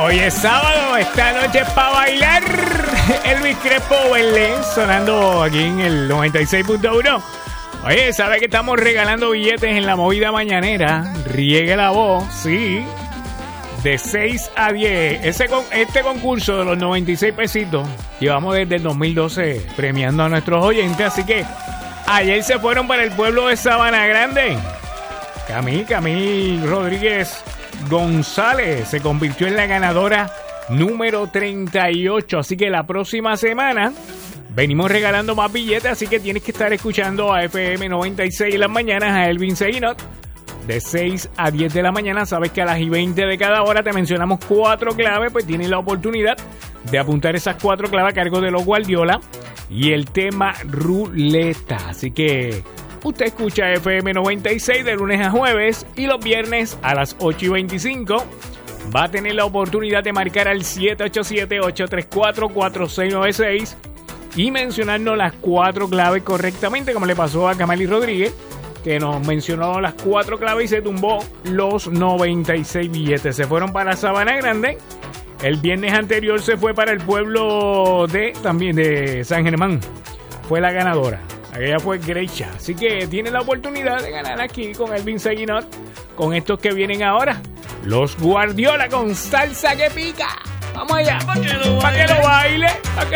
Hoy es sábado, esta noche es para bailar. Elvis Crespo Belén sonando aquí en el 96.1. Oye, ¿sabe que estamos regalando billetes en la movida mañanera? Riegue la voz, sí. De 6 a 10. Este concurso de los 96 pesitos llevamos desde el 2012 premiando a nuestros oyentes. Así que ayer se fueron para el pueblo de Sabana Grande. Camil Rodríguez González se convirtió en la ganadora número 38. Así que la próxima semana venimos regalando más billetes. Así que tienes que estar escuchando a FM 96 en las mañanas a Elvin Seguinot. De 6 a 10 de la mañana. Sabes que a las y 20 de cada hora te mencionamos 4 claves. Pues tienes la oportunidad de apuntar esas 4 claves a cargo de los Guardiola y el tema ruleta. Así que usted escucha FM 96 de lunes a jueves y los viernes a las 8 y 25. Va a tener la oportunidad de marcar al 787-834-4696 y mencionarnos las 4 claves correctamente, como le pasó a Camali Rodríguez, que nos mencionó las 4 claves y se tumbó los 96 billetes. Se fueron para Sabana Grande. El viernes anterior se fue para el pueblo también de San Germán. Fue la ganadora. Aquella fue Grecia. Así que tiene la oportunidad de ganar aquí con Elvin Seguinot, con estos que vienen ahora. Los Guardiola con salsa que pica. Vamos allá. Para que lo baile.